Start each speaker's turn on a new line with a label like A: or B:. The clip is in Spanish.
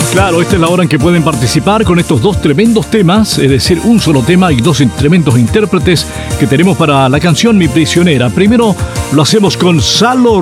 A: Claro, esta es la hora en que pueden participar con estos dos tremendos temas, es decir, un solo tema y dos tremendos intérpretes que tenemos para la canción Mi Prisionera. Primero lo hacemos con Salo